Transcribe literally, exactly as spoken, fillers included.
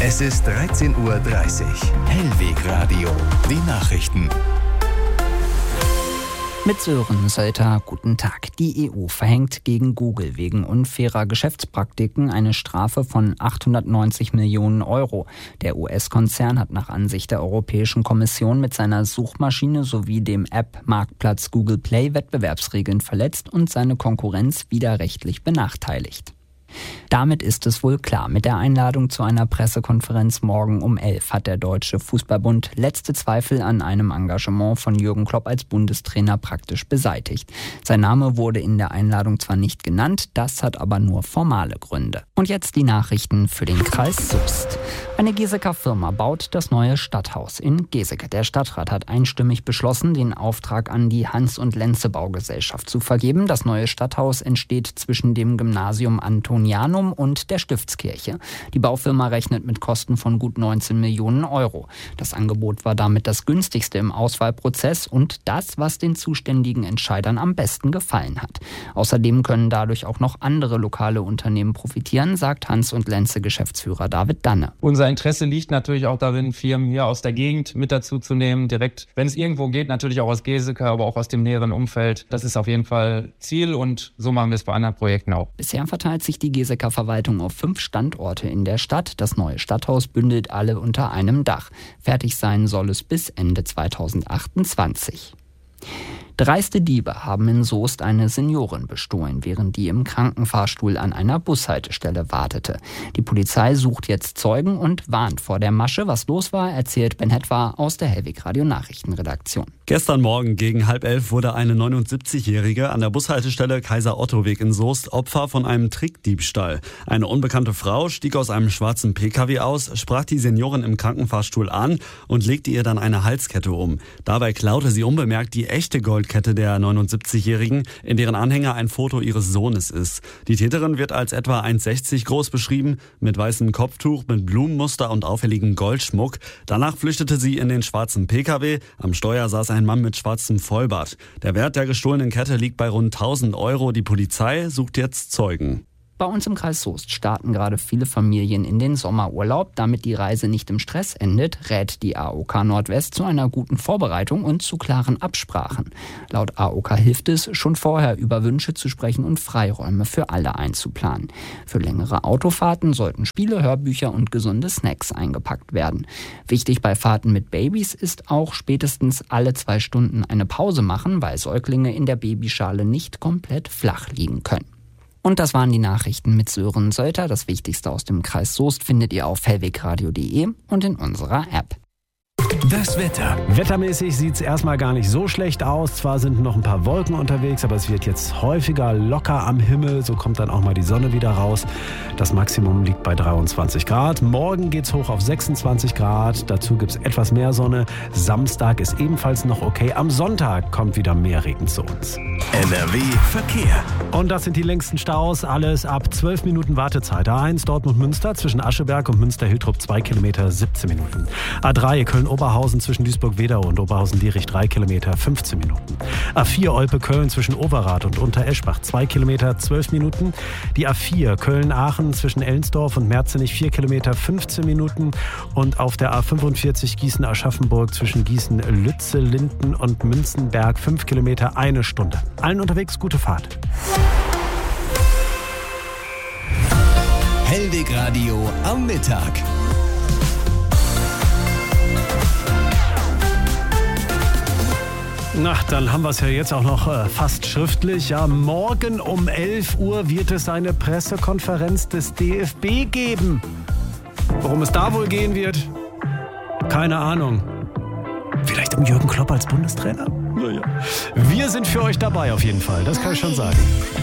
Es ist dreizehn Uhr dreißig. Hellweg Radio. Die Nachrichten. Mit Sören Sölter, guten Tag. Die E U verhängt gegen Google wegen unfairer Geschäftspraktiken eine Strafe von achthundertneunzig Millionen Euro. Der U S-Konzern hat nach Ansicht der Europäischen Kommission mit seiner Suchmaschine sowie dem App-Marktplatz Google Play Wettbewerbsregeln verletzt und seine Konkurrenz widerrechtlich benachteiligt. Damit ist es wohl klar. Mit der Einladung zu einer Pressekonferenz morgen um elf hat der Deutsche Fußballbund letzte Zweifel an einem Engagement von Jürgen Klopp als Bundestrainer praktisch beseitigt. Sein Name wurde in der Einladung zwar nicht genannt, das hat aber nur formale Gründe. Und jetzt die Nachrichten für den Kreis Soest. Eine Geseker Firma baut das neue Stadthaus in Geseke. Der Stadtrat hat einstimmig beschlossen, den Auftrag an die Hans- und Lenze-Baugesellschaft zu vergeben. Das neue Stadthaus entsteht zwischen dem Gymnasium Antonianum und der Stiftskirche. Die Baufirma rechnet mit Kosten von gut neunzehn Millionen Euro. Das Angebot war damit das günstigste im Auswahlprozess und das, was den zuständigen Entscheidern am besten gefallen hat. Außerdem können dadurch auch noch andere lokale Unternehmen profitieren, sagt Hans- und Lenze-Geschäftsführer David Danne. Unser Interesse liegt natürlich auch darin, Firmen hier aus der Gegend mit dazu zu nehmen, direkt, wenn es irgendwo geht, natürlich auch aus Geseke, aber auch aus dem näheren Umfeld. Das ist auf jeden Fall Ziel und so machen wir es bei anderen Projekten auch. Bisher verteilt sich die Geseker Verwaltung auf fünf Standorte in der Stadt. Das neue Stadthaus bündelt alle unter einem Dach. Fertig sein soll es bis Ende zweitausendachtundzwanzig. Dreiste Diebe haben in Soest eine Seniorin bestohlen, während die im Krankenfahrstuhl an einer Bushaltestelle wartete. Die Polizei sucht jetzt Zeugen und warnt vor der Masche. Was los war, erzählt Ben Hetwa aus der Hellweg Radio Nachrichtenredaktion. Gestern Morgen gegen halb elf wurde eine neunundsiebzigjährige an der Bushaltestelle Kaiser-Otto-Weg in Soest Opfer von einem Trickdiebstahl. Eine unbekannte Frau stieg aus einem schwarzen P K W aus, sprach die Seniorin im Krankenfahrstuhl an und legte ihr dann eine Halskette um. Dabei klaute sie unbemerkt die echte Goldkette der neunundsiebzigjährigen, in deren Anhänger ein Foto ihres Sohnes ist. Die Täterin wird als etwa eins Komma sechzig groß beschrieben, mit weißem Kopftuch, mit Blumenmuster und auffälligem Goldschmuck. Danach flüchtete sie in den schwarzen P K W. Am Steuer saß ein Mann mit schwarzem Vollbart. Der Wert der gestohlenen Kette liegt bei rund tausend Euro. Die Polizei sucht jetzt Zeugen. Bei uns im Kreis Soest starten gerade viele Familien in den Sommerurlaub. Damit die Reise nicht im Stress endet, rät die A O K Nordwest zu einer guten Vorbereitung und zu klaren Absprachen. Laut A O K hilft es, schon vorher über Wünsche zu sprechen und Freiräume für alle einzuplanen. Für längere Autofahrten sollten Spiele, Hörbücher und gesunde Snacks eingepackt werden. Wichtig bei Fahrten mit Babys ist auch spätestens alle zwei Stunden eine Pause machen, weil Säuglinge in der Babyschale nicht komplett flach liegen können. Und das waren die Nachrichten mit Sören Sölter. Das Wichtigste aus dem Kreis Soest findet ihr auf hellwegradio punkt de und in unserer App. Das Wetter. Wettermäßig sieht es erstmal gar nicht so schlecht aus. Zwar sind noch ein paar Wolken unterwegs, aber es wird jetzt häufiger locker am Himmel. So kommt dann auch mal die Sonne wieder raus. Das Maximum liegt bei dreiundzwanzig Grad. Morgen geht es hoch auf sechsundzwanzig Grad. Dazu gibt es etwas mehr Sonne. Samstag ist ebenfalls noch okay. Am Sonntag kommt wieder mehr Regen zu uns. N R W Verkehr. Und das sind die längsten Staus. Alles ab zwölf Minuten Wartezeit. A eins Dortmund-Münster zwischen Ascheberg und Münster-Hiltrup zwei Kilometer, siebzehn Minuten. A drei Köln-Oberhausen zwischen Duisburg-Wedau und Oberhausen-Dierich drei Kilometer, fünfzehn Minuten. A vier Olpe-Köln zwischen Overath und Untereschbach zwei Kilometer, zwölf Minuten. Die A vier Köln-Aachen zwischen Ellensdorf und Merzenich vier Kilometer, fünfzehn Minuten. Und auf der A fünfundvierzig Gießen-Aschaffenburg zwischen Gießen-Lütze, Linden und Münzenberg fünf Kilometer, eine Stunde. Allen unterwegs gute Fahrt. Hellweg Radio am Mittag. Na, dann haben wir es ja jetzt auch noch äh, fast schriftlich. Ja, morgen um elf Uhr wird es eine Pressekonferenz des D F B geben. Worum es da wohl gehen wird? Keine Ahnung. Vielleicht um Jürgen Klopp als Bundestrainer? Naja. Wir sind für euch dabei auf jeden Fall, das kann ich schon sagen.